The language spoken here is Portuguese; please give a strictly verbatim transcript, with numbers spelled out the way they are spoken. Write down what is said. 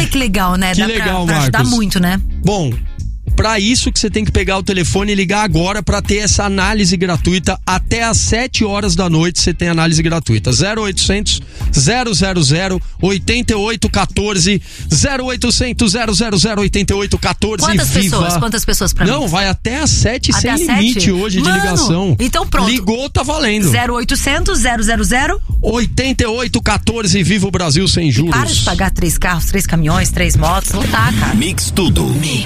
que legal, né? Que Dá legal, pra, pra ajudar Marcos. muito, né? Bom, pra isso que você tem que pegar o telefone e ligar agora pra ter essa análise gratuita. Até às sete horas da noite você tem análise gratuita. zero oitocentos, zero zero zero, oito oito um quatro, zero oitocentos, zero zero zero, oito oito um quatro. Quantas viva. pessoas? Quantas pessoas pra mim? Não, vai até às sete Até sem às limite sete? hoje de Mano, ligação. então pronto. Ligou, tá valendo. zero oitocentos, zero zero zero, oito oito um quatro, viva o Brasil sem juros. para de pagar três carros, três caminhões, três motos. Não dá, cara. Mix tudo. Mix.